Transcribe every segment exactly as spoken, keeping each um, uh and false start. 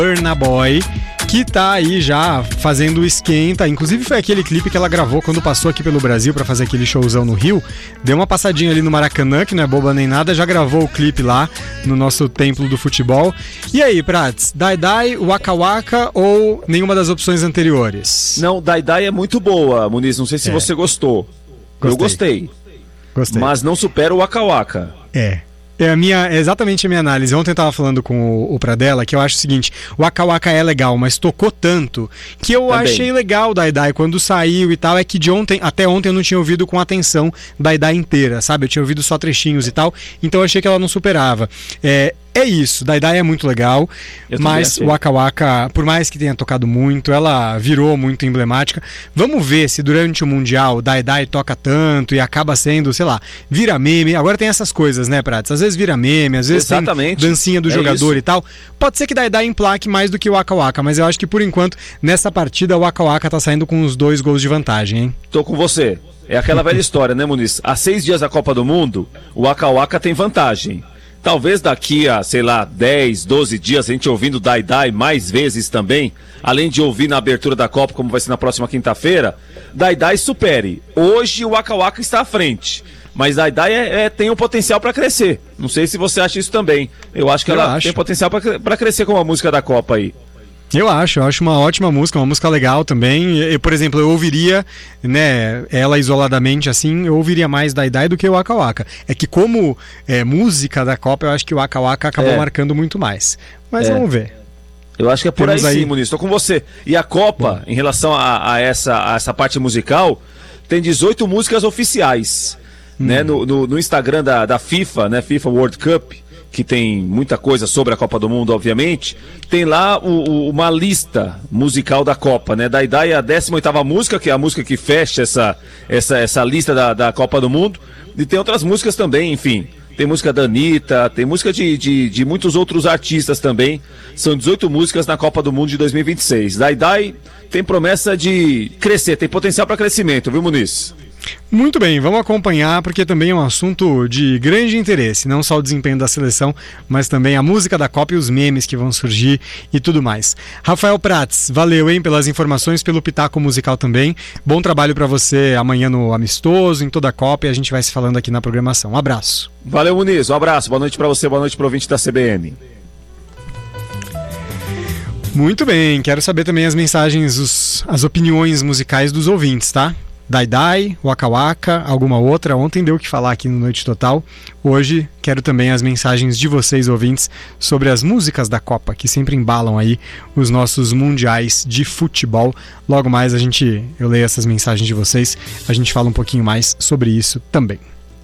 Burna Boy, que tá aí já fazendo o esquenta. Inclusive foi aquele clipe que ela gravou quando passou aqui pelo Brasil pra fazer aquele showzão no Rio. Deu uma passadinha ali no Maracanã, que não é boba nem nada, já gravou o clipe lá no nosso templo do futebol. E aí, Prats, Dai Dai, Waka Waka ou nenhuma das opções anteriores? Não, Dai Dai é muito boa, Muniz, não sei se é. você gostou. Gostei. Eu gostei. Gostei. Mas não supera o Waka Waka. É. É, a minha, é exatamente a minha análise. Ontem eu tava falando com o, o Pradella que eu acho o seguinte: o Waka Waka é legal, mas tocou tanto que eu Também. achei legal o Dai Dai quando saiu e tal. É que de ontem, até ontem eu não tinha ouvido com atenção Dai Dai inteira, sabe? Eu tinha ouvido só trechinhos e tal, então eu achei que ela não superava. É, é isso, Dai Dai é muito legal, mas o Waka Waka, por mais que tenha tocado muito, ela virou muito emblemática. Vamos ver se durante o Mundial Dai Dai toca tanto e acaba sendo, sei lá, vira meme. Agora tem essas coisas, né, Prats? Às vezes vira meme, às vezes Exatamente. tem dancinha do é jogador isso. e tal. Pode ser que Dai Dai emplaque mais do que o Waka Waka, mas eu acho que por enquanto, nessa partida, o Waka Waka tá saindo com os dois gols de vantagem, hein? Tô com você. É aquela velha história, né, Muniz? Há seis dias da Copa do Mundo, o Waka Waka tem vantagem. Talvez daqui a, sei lá, dez, doze dias, a gente ouvindo Dai Dai mais vezes também, além de ouvir na abertura da Copa, como vai ser na próxima quinta-feira, Dai Dai supere. Hoje o Waka Waka está à frente, mas Dai Dai é, é, tem um potencial para crescer. Não sei se você acha isso também. Eu acho que Eu ela acho. tem potencial para crescer com a música da Copa aí. Eu acho, eu acho uma ótima música, uma música legal também. Eu, por exemplo, eu ouviria, né, ela isoladamente assim, eu ouviria mais Dai Dai do que o Waka Waka. É que como é, música da Copa, eu acho que o Waka Waka acabou é. marcando muito mais. Mas é. vamos ver. Eu acho que é por Temos aí, aí sim, Muniz, tô com você. E a Copa, em relação a, a, essa, a essa parte musical, tem dezoito músicas oficiais. Hum. Né, no, no, no Instagram da, da FIFA, né, FIFA World Cup, que tem muita coisa sobre a Copa do Mundo, obviamente, tem lá o, o, uma lista musical da Copa, né? Dai Dai é a décima oitava música, que é a música que fecha essa, essa, essa lista da, da Copa do Mundo, e tem outras músicas também, enfim. Tem música da Anitta, tem música de, de, de muitos outros artistas também. São dezoito músicas na Copa do Mundo de dois mil e vinte e seis. Dai Dai tem promessa de crescer, tem potencial para crescimento, viu, Muniz? Muito bem, vamos acompanhar porque também é um assunto de grande interesse, não só o desempenho da seleção, mas também a música da Copa e os memes que vão surgir e tudo mais. Rafael Prats, valeu, hein, pelas informações, pelo pitaco musical também. Bom trabalho para você amanhã no Amistoso, em toda a Copa, e a gente vai se falando aqui na programação. Um abraço. Valeu, Muniz, um abraço, boa noite para você, boa noite pro ouvinte da C B N. Muito bem, quero saber também as mensagens, os, as opiniões musicais dos ouvintes, tá? Dai Dai, Waka Waka, alguma outra. Ontem deu o que falar aqui no Noite Total. Hoje quero também as mensagens de vocês, ouvintes, sobre as músicas da Copa, que sempre embalam aí os nossos mundiais de futebol. Logo mais a gente, eu leio essas mensagens de vocês, a gente fala um pouquinho mais sobre isso também.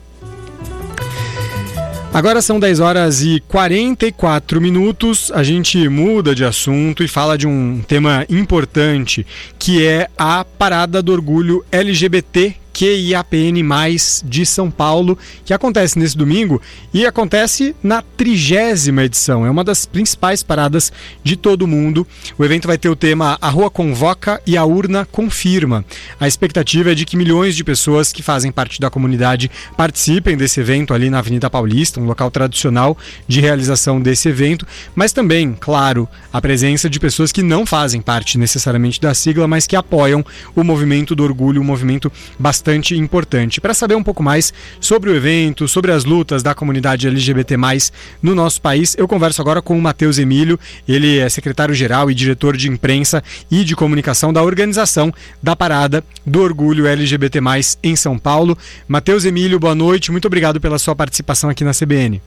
Agora são dez horas e quarenta e quatro minutos, a gente muda de assunto e fala de um tema importante, que é a Parada do Orgulho L G B T Q I A P N mais, de São Paulo, que acontece nesse domingo e acontece na trigésima edição. É uma das principais paradas de todo o mundo. O evento vai ter o tema A Rua Convoca e a Urna Confirma. A expectativa é de que milhões de pessoas que fazem parte da comunidade participem desse evento ali na Avenida Paulista, um local tradicional de realização desse evento, mas também, claro, a presença de pessoas que não fazem parte necessariamente da sigla, mas que apoiam o movimento do orgulho, um movimento bastante importante. Para saber um pouco mais sobre o evento, sobre as lutas da comunidade L G B T mais, no nosso país, eu converso agora com o Matheus Emílio. Ele é secretário-geral e diretor de imprensa e de comunicação da organização da Parada do Orgulho L G B T mais, em São Paulo. Matheus Emílio, boa noite. Muito obrigado pela sua participação aqui na C B N.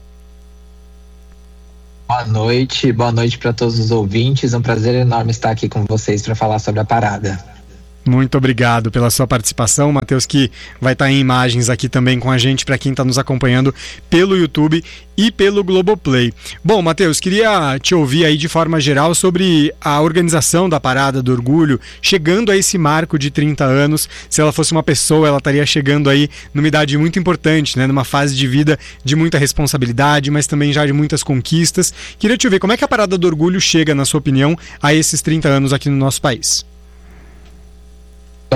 Boa noite, boa noite para todos os ouvintes. É um prazer enorme estar aqui com vocês para falar sobre a parada. Muito obrigado pela sua participação, Matheus, que vai estar em imagens aqui também com a gente para quem está nos acompanhando pelo YouTube e pelo Globoplay. Bom, Matheus, queria te ouvir aí de forma geral sobre a organização da Parada do Orgulho, chegando a esse marco de trinta anos. Se ela fosse uma pessoa, ela estaria chegando aí numa idade muito importante, né? Numa fase de vida de muita responsabilidade, mas também já de muitas conquistas. Queria te ouvir, como é que a Parada do Orgulho chega, na sua opinião, a esses trinta anos aqui no nosso país? Bem,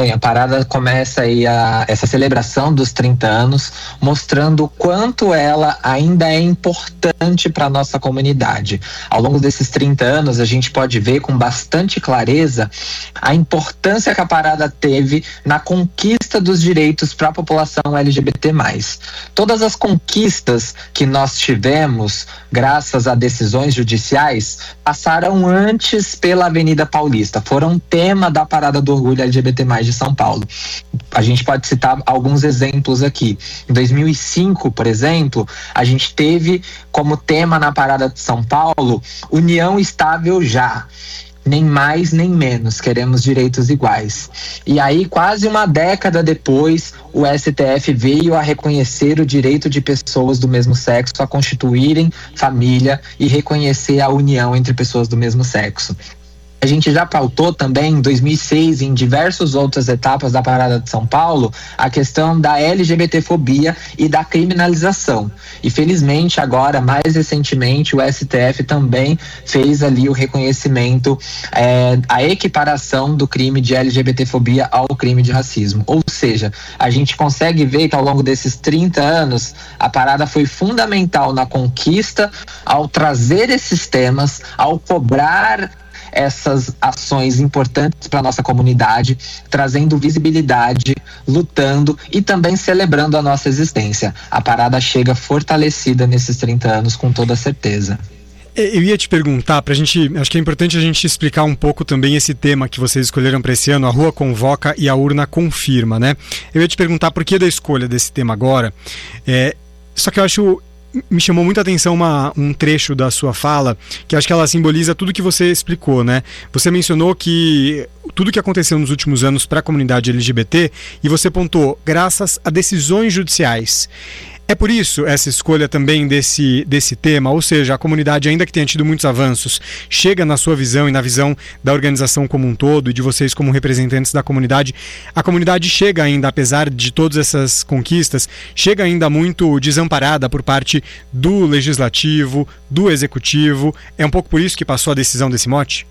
campanha, a parada começa aí a, essa celebração dos trinta anos, mostrando o quanto ela ainda é importante para a nossa comunidade. Ao longo desses trinta anos, a gente pode ver com bastante clareza a importância que a parada teve na conquista dos direitos para a população L G B T mais. Todas as conquistas que nós tivemos, graças a decisões judiciais, passaram antes pela Avenida Paulista, foram tema da Parada do Orgulho L G B T mais de São Paulo. A gente pode citar alguns exemplos aqui. Em dois mil e cinco, por exemplo, a gente teve como tema na Parada de São Paulo, União Estável Já. Nem mais nem menos, queremos direitos iguais. E aí, quase uma década depois, o S T F veio a reconhecer o direito de pessoas do mesmo sexo a constituírem família e reconhecer a união entre pessoas do mesmo sexo. A gente já pautou também em dois mil e seis, em diversas outras etapas da Parada de São Paulo, a questão da L G B T fobia e da criminalização. E felizmente agora, mais recentemente, o S T F também fez ali o reconhecimento, é, a equiparação do crime de L G B T fobia ao crime de racismo. Ou seja, a gente consegue ver que ao longo desses trinta anos, a Parada foi fundamental na conquista, ao trazer esses temas, ao cobrar essas ações importantes para a nossa comunidade, trazendo visibilidade, lutando e também celebrando a nossa existência. A Parada chega fortalecida nesses trinta anos, com toda certeza. Eu ia te perguntar, pra gente, acho que é importante a gente explicar um pouco também esse tema que vocês escolheram para esse ano, a rua convoca e a urna confirma, né? Eu ia te perguntar por que da escolha desse tema agora, é, só que eu acho... me chamou muita atenção uma, um trecho da sua fala, que acho que ela simboliza tudo que você explicou, né? Você mencionou que tudo que aconteceu nos últimos anos para a comunidade L G B T, e você pontuou, graças a decisões judiciais. É por isso essa escolha também desse, desse tema, ou seja, a comunidade, ainda que tenha tido muitos avanços, chega na sua visão e na visão da organização como um todo e de vocês como representantes da comunidade, a comunidade chega ainda, apesar de todas essas conquistas, chega ainda muito desamparada por parte do legislativo, do executivo. É um pouco por isso que passou a decisão desse mote?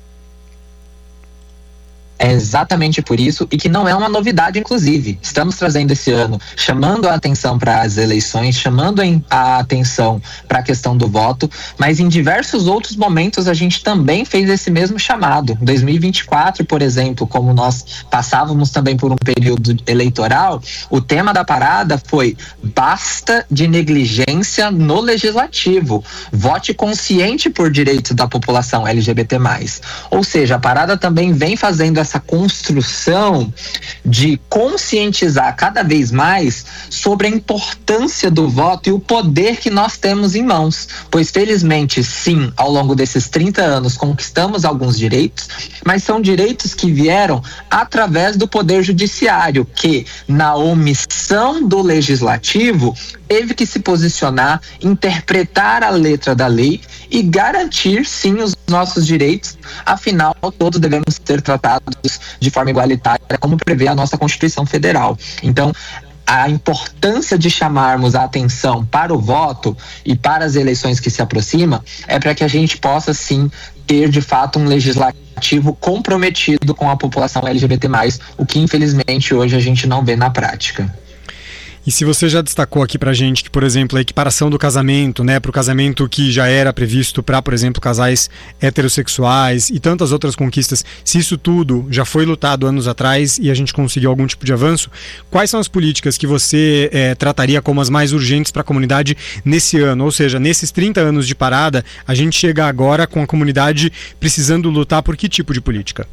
É exatamente por isso, e que não é uma novidade, inclusive. Estamos trazendo esse ano, chamando a atenção para as eleições, chamando a atenção para a questão do voto, mas em diversos outros momentos a gente também fez esse mesmo chamado. Em dois mil e vinte e quatro, por exemplo, como nós passávamos também por um período eleitoral, o tema da parada foi basta de negligência no legislativo, vote consciente por direitos da população L G B T mais. Ou seja, a parada também vem fazendo essa construção de conscientizar cada vez mais sobre a importância do voto e o poder que nós temos em mãos, pois felizmente sim, ao longo desses trinta anos conquistamos alguns direitos, mas são direitos que vieram através do poder judiciário, que na omissão do legislativo teve que se posicionar, interpretar a letra da lei e garantir sim os nossos direitos. Afinal, todos devemos ser tratados de forma igualitária, como prevê a nossa Constituição Federal. Então, a importância de chamarmos a atenção para o voto e para as eleições que se aproximam é para que a gente possa sim ter de fato um legislativo comprometido com a população L G B T mais, o que infelizmente hoje a gente não vê na prática. E se você já destacou aqui pra gente que, por exemplo, a equiparação do casamento, né, pro casamento que já era previsto para, por exemplo, casais heterossexuais e tantas outras conquistas, se isso tudo já foi lutado anos atrás e a gente conseguiu algum tipo de avanço, quais são as políticas que você é, trataria como as mais urgentes para a comunidade nesse ano? Ou seja, nesses trinta anos de parada, a gente chega agora com a comunidade precisando lutar por que tipo de política?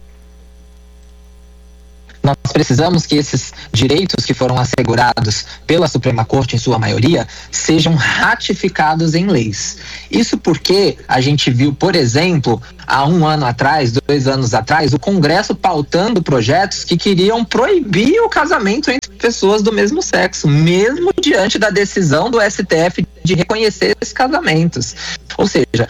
Nós precisamos que esses direitos que foram assegurados pela Suprema Corte, em sua maioria, sejam ratificados em leis. Isso porque a gente viu, por exemplo, há um ano atrás, dois anos atrás, o Congresso pautando projetos que queriam proibir o casamento entre pessoas do mesmo sexo, mesmo diante da decisão do S T F de reconhecer esses casamentos. Ou seja,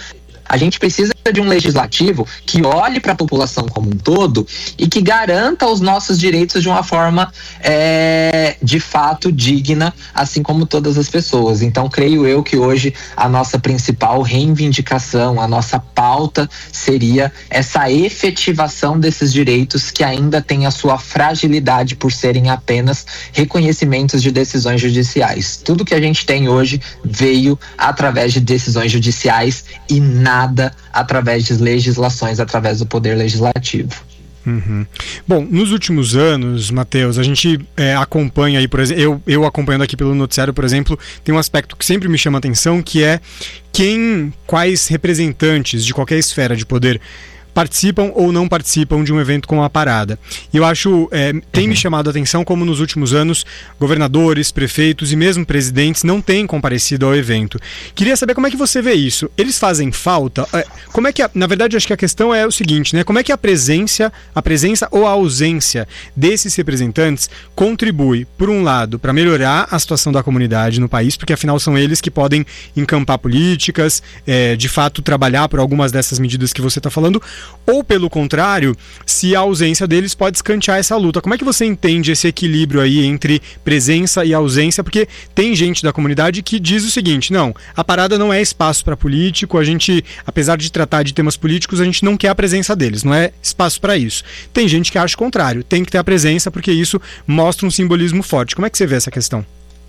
A gente precisa de um legislativo que olhe para a população como um todo e que garanta os nossos direitos de uma forma é, de fato digna, assim como todas as pessoas. Então, creio eu que hoje a nossa principal reivindicação, a nossa pauta seria essa efetivação desses direitos que ainda têm a sua fragilidade por serem apenas reconhecimentos de decisões judiciais. Tudo que a gente tem hoje veio através de decisões judiciais e nada através de legislações, através do poder legislativo. Uhum. Bom, nos últimos anos, Matheus, a gente é, acompanha aí, por exemplo, eu, eu acompanhando aqui pelo noticiário, por exemplo, tem um aspecto que sempre me chama a atenção, que é quem, quais representantes de qualquer esfera de poder participam ou não participam de um evento como a parada. E eu acho, é, tem me chamado a atenção como nos últimos anos governadores, prefeitos e mesmo presidentes não têm comparecido ao evento. Queria saber como é que você vê isso. Eles fazem falta? É, como é que, a, na verdade, acho que a questão é o seguinte, né? Como é que a presença, a presença ou a ausência desses representantes contribui, por um lado, para melhorar a situação da comunidade no país, porque afinal são eles que podem encampar políticas, é, de fato trabalhar por algumas dessas medidas que você está falando, ou pelo contrário, se a ausência deles pode escantear essa luta. Como é que você entende esse equilíbrio aí entre presença e ausência? Porque tem gente da comunidade que diz o seguinte, não, a parada não é espaço para político, a gente, apesar de tratar de temas políticos, a gente não quer a presença deles, não é espaço para isso. Tem gente que acha o contrário, tem que ter a presença porque isso mostra um simbolismo forte. Como é que você vê essa questão?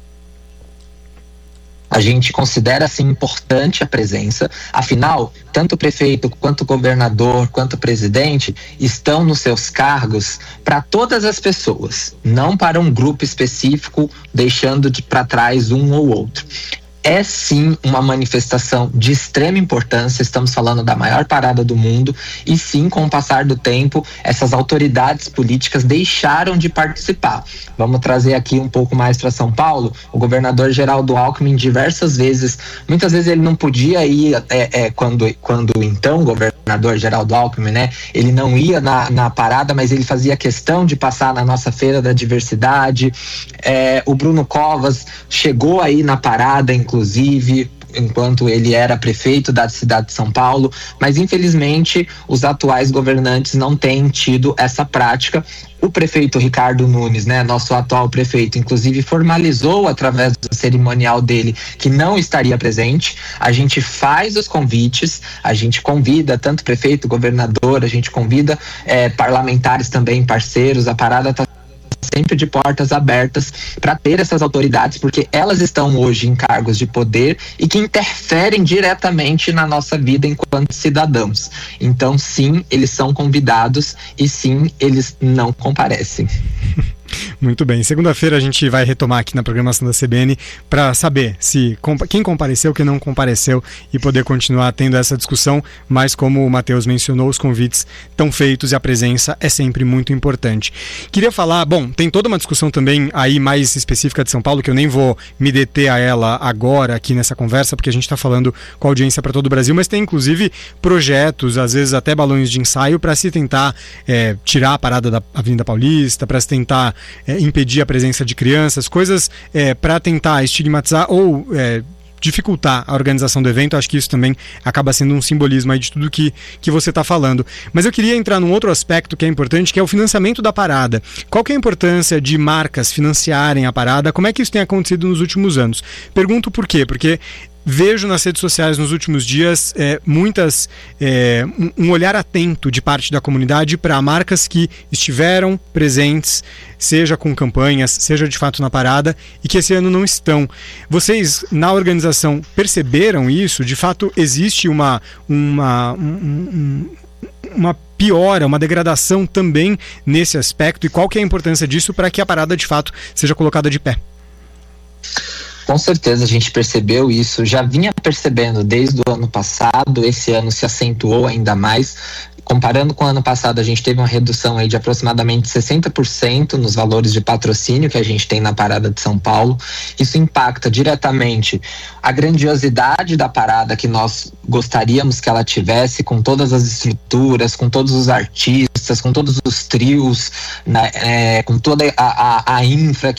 A gente considera, assim, importante a presença. Afinal, tanto o prefeito, quanto o governador, quanto o presidente estão nos seus cargos para todas as pessoas, não para um grupo específico, deixando de para trás um ou outro. É sim uma manifestação de extrema importância, estamos falando da maior parada do mundo, e sim, com o passar do tempo, essas autoridades políticas deixaram de participar. Vamos trazer aqui um pouco mais para São Paulo. O governador Geraldo Alckmin, diversas vezes, muitas vezes ele não podia ir, é, é, quando, quando então governador Geraldo Alckmin, né, ele não ia na, na parada, mas ele fazia questão de passar na nossa Feira da Diversidade. É, o Bruno Covas chegou aí na parada, inclusive, enquanto ele era prefeito da cidade de São Paulo, mas infelizmente os atuais governantes não têm tido essa prática. O prefeito Ricardo Nunes, né, nosso atual prefeito, inclusive formalizou através do cerimonial dele que não estaria presente. A gente faz os convites, a gente convida tanto prefeito, governador, a gente convida é, parlamentares também, parceiros. A parada está sempre de portas abertas para ter essas autoridades, porque elas estão hoje em cargos de poder e que interferem diretamente na nossa vida enquanto cidadãos. Então, sim, eles são convidados e sim, eles não comparecem. Muito bem, segunda-feira a gente vai retomar aqui na programação da C B N para saber se quem compareceu, quem não compareceu e poder continuar tendo essa discussão, mas como o Matheus mencionou, os convites estão feitos e a presença é sempre muito importante. Queria falar, bom, tem toda uma discussão também aí mais específica de São Paulo, que eu nem vou me deter a ela agora aqui nessa conversa, porque a gente está falando com audiência para todo o Brasil, mas tem inclusive projetos, às vezes até balões de ensaio para se tentar é, tirar a parada da Avenida Paulista, para se tentar É, impedir a presença de crianças, coisas é, para tentar estigmatizar ou é, dificultar a organização do evento. Acho que isso também acaba sendo um simbolismo aí de tudo que, que você está falando. Mas eu queria entrar num outro aspecto que é importante, que é o financiamento da parada. Qual que é a importância de marcas financiarem a parada? Como é que isso tem acontecido nos últimos anos? Pergunto por quê? Porque vejo nas redes sociais nos últimos dias é, muitas é, um olhar atento de parte da comunidade para marcas que estiveram presentes, seja com campanhas, seja de fato na parada, e que esse ano não estão. Vocês, na organização, perceberam isso? De fato, existe uma, uma, um, uma piora, uma degradação também nesse aspecto? E qual que é a importância disso para que a parada, de fato, seja colocada de pé? Com certeza a gente percebeu isso, já vinha percebendo desde o ano passado, esse ano se acentuou ainda mais. Comparando com o ano passado, a gente teve uma redução aí de aproximadamente sessenta por cento nos valores de patrocínio que a gente tem na parada de São Paulo. Isso impacta diretamente a grandiosidade da parada que nós gostaríamos que ela tivesse, com todas as estruturas, com todos os artistas, com todos os trios, né, é, com toda a, a, a infra que